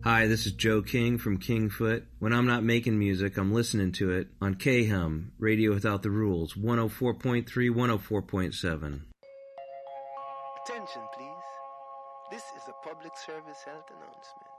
Hi, this is Joe King from Kingfoot. When I'm not making music, I'm listening to it on KHUM, Radio Without the Rules, 104.3, 104.7. Attention, please. This is a public service health announcement.